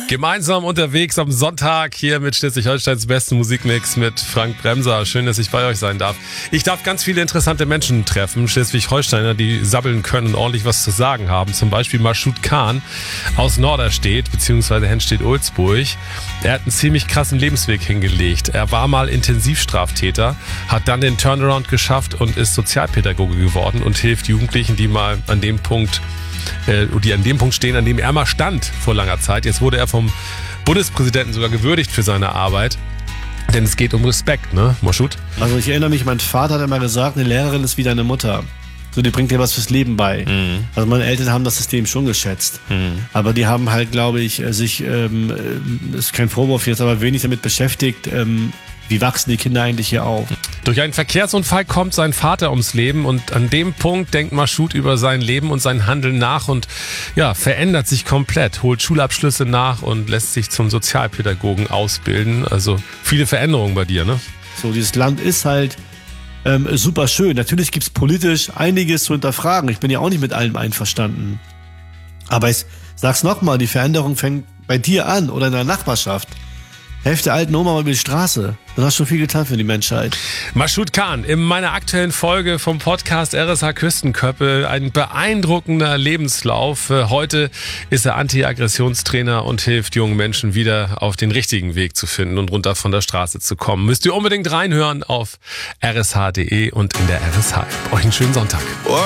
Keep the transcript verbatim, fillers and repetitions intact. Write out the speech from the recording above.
Gemeinsam unterwegs am Sonntag hier mit Schleswig-Holsteins besten Musikmix mit Frank Bremser. Schön, dass ich bei euch sein darf. Ich darf ganz viele interessante Menschen treffen, Schleswig-Holsteiner, die sabbeln können und ordentlich was zu sagen haben. Zum Beispiel Mashoud Khan aus Norderstedt bzw. Henstedt-Ulzburg. Er hat einen ziemlich krassen Lebensweg hingelegt. Er war mal Intensivstraftäter, hat dann den Turnaround geschafft und ist Sozialpädagoge geworden und hilft Jugendlichen, die mal an dem Punkt die an dem Punkt stehen, an dem er mal stand vor langer Zeit. Jetzt wurde er vom Bundespräsidenten sogar gewürdigt für seine Arbeit. Denn es geht um Respekt, ne, Mashoud? Also ich erinnere mich, mein Vater hat immer gesagt, eine Lehrerin ist wie deine Mutter. So, die bringt dir was fürs Leben bei. Mhm. Also meine Eltern haben das System schon geschätzt. Mhm. Aber die haben halt, glaube ich, sich, ähm, ist kein Vorwurf jetzt, aber wenig damit beschäftigt, ähm, wie wachsen die Kinder eigentlich hier auf? Durch einen Verkehrsunfall kommt sein Vater ums Leben und an dem Punkt denkt Mashoud über sein Leben und sein Handeln nach und ja, verändert sich komplett, holt Schulabschlüsse nach und lässt sich zum Sozialpädagogen ausbilden. Also viele Veränderungen bei dir, ne? So, dieses Land ist halt ähm, super schön. Natürlich gibt's politisch einiges zu hinterfragen. Ich bin ja auch nicht mit allem einverstanden. Aber ich sag's nochmal, die Veränderung fängt bei dir an oder in der Nachbarschaft. Helft der alten Oma mal über die Straße. Du hast schon viel getan für die Menschheit. Mashoud Khan, in meiner aktuellen Folge vom Podcast R S H Küstenköppe, ein beeindruckender Lebenslauf. Heute ist er Anti-Aggressionstrainer und hilft jungen Menschen wieder auf den richtigen Weg zu finden und runter von der Straße zu kommen. Müsst ihr unbedingt reinhören auf r s h punkt d e und in der R S H. Euch einen schönen Sonntag.